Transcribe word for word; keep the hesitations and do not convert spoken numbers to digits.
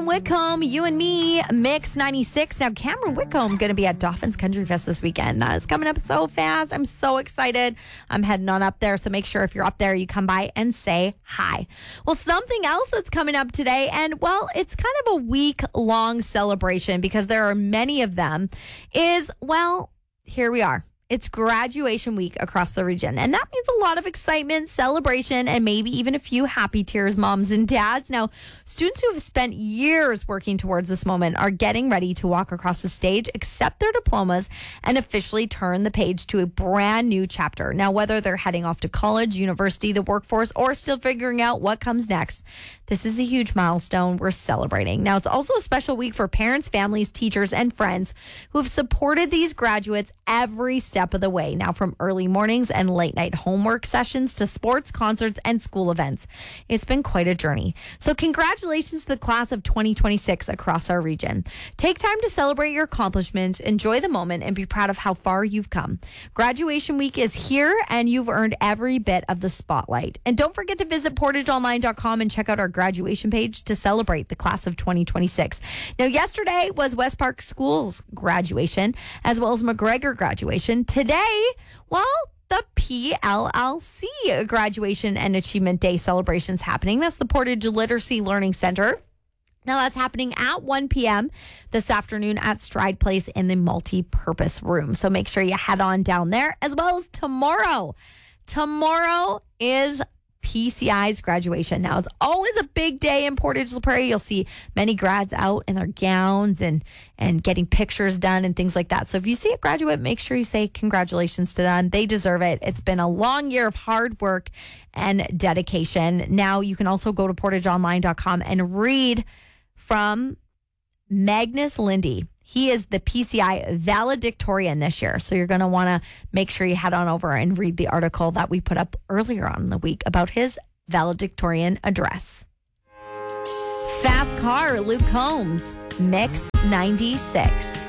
Whitcomb, you and me, Mix ninety-six. Now, Cameron Whitcomb going to be at Dauphin's Country Fest this weekend. That is coming up so fast. I'm so excited. I'm heading on up there, so make sure if you're up there, you come by and say hi. Well, something else that's coming up today, and well, it's kind of a week-long celebration because there are many of them, is, well, here we are. It's graduation week across the region, and that means a lot of excitement, celebration, and maybe even a few happy tears, moms and dads. Now, students who have spent years working towards this moment are getting ready to walk across the stage, accept their diplomas, and officially turn the page to a brand new chapter. Now, whether they're heading off to college, university, the workforce, or still figuring out what comes next, this is a huge milestone we're celebrating. Now, it's also a special week for parents, families, teachers, and friends who have supported these graduates every step of the way. Now, from early mornings and late night homework sessions to sports, concerts, and school events. It's been quite a journey. So congratulations to the class of twenty twenty-six across our region. Take time to celebrate your accomplishments, enjoy the moment, and be proud of how far you've come. Graduation week is here, and you've earned every bit of the spotlight. And don't forget to visit portage online dot com and check out our graduation page to celebrate the class of twenty twenty-six. Now, yesterday was West Park School's graduation, as well as McGregor graduation. Today, well, the P L L C graduation and achievement day celebrations happening. That's the Portage Literacy Learning Center. Now, that's happening at one p.m. this afternoon at Stride Place in the multi-purpose room. So make sure you head on down there, as well as tomorrow. Tomorrow is P C I's graduation. Now, it's always a big day in Portage La Prairie. You'll see many grads out in their gowns and and getting pictures done and things like that. So if you see a graduate, make sure you say congratulations to them. They deserve it. It's been a long year of hard work and dedication. Now, you can also go to portage online dot com and read from Magnus Lindy. He is the P C I valedictorian this year. So you're going to want to make sure you head on over and read the article that we put up earlier on in the week about his valedictorian address. Fast Car, Luke Combs, Mix ninety-six.